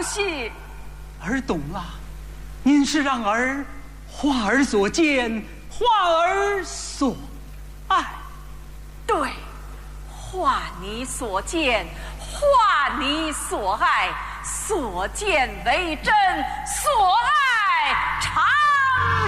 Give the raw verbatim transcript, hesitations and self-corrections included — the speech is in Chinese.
西。 儿懂了，您是让儿画儿所见，画儿所爱。 对，画你所见，画你所爱，所见为真，所爱常。